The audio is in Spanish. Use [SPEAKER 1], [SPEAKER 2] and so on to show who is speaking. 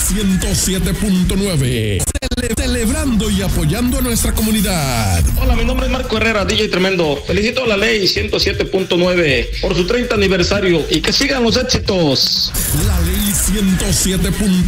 [SPEAKER 1] 107.9. Celebrando y apoyando a nuestra comunidad.
[SPEAKER 2] Hola, mi nombre es Marco Herrera, DJ Tremendo. Felicito a la ley 107.9 por su 30 aniversario y que sigan los éxitos.
[SPEAKER 1] La ley 107.9.